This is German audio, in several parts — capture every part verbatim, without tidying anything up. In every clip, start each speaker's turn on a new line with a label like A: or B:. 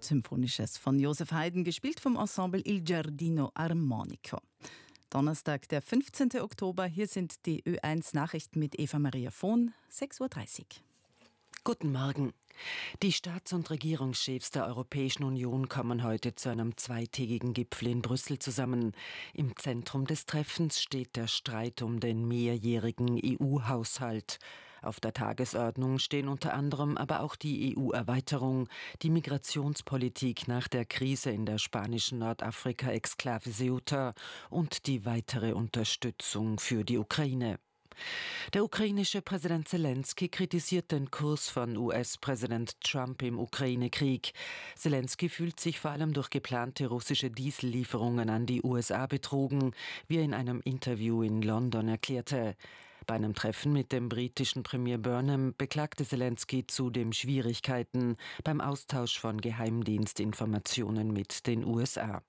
A: Symphonisches von Joseph Haydn, gespielt vom Ensemble Il Giardino Armonico. Donnerstag, der fünfzehnten Oktober. Hier sind die Ö eins Nachrichten mit Eva Maria Vohn, sechs Uhr dreißig.
B: Guten Morgen. Die Staats- und Regierungschefs der Europäischen Union kommen heute zu einem zweitägigen Gipfel in Brüssel zusammen. Im Zentrum des Treffens steht der Streit um den mehrjährigen E U-Haushalt. Auf der Tagesordnung stehen unter anderem aber auch die E U-Erweiterung, die Migrationspolitik nach der Krise in der spanischen Nordafrika-Exklave Ceuta und die weitere Unterstützung für die Ukraine. Der ukrainische Präsident Zelensky kritisiert den Kurs von U S-Präsident Trump im Ukraine-Krieg. Zelensky fühlt sich vor allem durch geplante russische Diesellieferungen an die U S A betrogen, wie er in einem Interview in London erklärte. Bei einem Treffen mit dem britischen Premier Burnham beklagte Zelensky zudem Schwierigkeiten beim Austausch von Geheimdienstinformationen mit den U S A.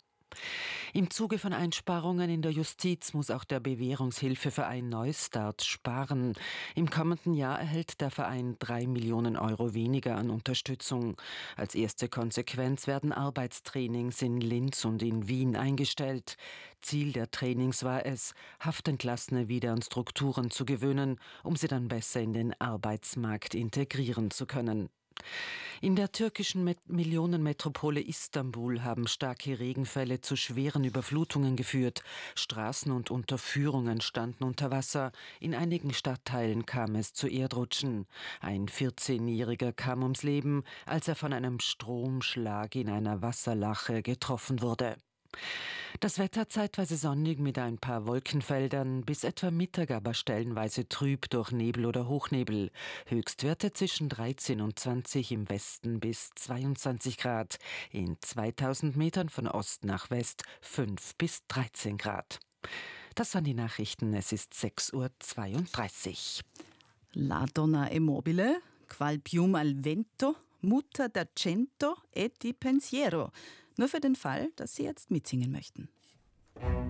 B: Im Zuge von Einsparungen in der Justiz muss auch der Bewährungshilfeverein Neustart sparen. Im kommenden Jahr erhält der Verein drei Millionen Euro weniger an Unterstützung. Als erste Konsequenz werden Arbeitstrainings in Linz und in Wien eingestellt. Ziel der Trainings war es, Haftentlassene wieder an Strukturen zu gewöhnen, um sie dann besser in den Arbeitsmarkt integrieren zu können. In der türkischen Met- Millionenmetropole Istanbul haben starke Regenfälle zu schweren Überflutungen geführt. Straßen und Unterführungen standen unter Wasser. In einigen Stadtteilen kam es zu Erdrutschen. Ein vierzehnjähriger kam ums Leben, als er von einem Stromschlag in einer Wasserlache getroffen wurde. Das Wetter zeitweise sonnig mit ein paar Wolkenfeldern, bis etwa Mittag aber stellenweise trüb durch Nebel oder Hochnebel. Höchstwerte zwischen dreizehn und zwanzig, im Westen bis zweiundzwanzig Grad. In zweitausend Metern von Ost nach West fünf bis dreizehn Grad. Das waren die Nachrichten, es ist sechs Uhr zweiunddreißig.
A: La donna è mobile, qual piuma al vento, muta d'argento e di pensiero. Nur für den Fall, dass Sie jetzt mitsingen möchten.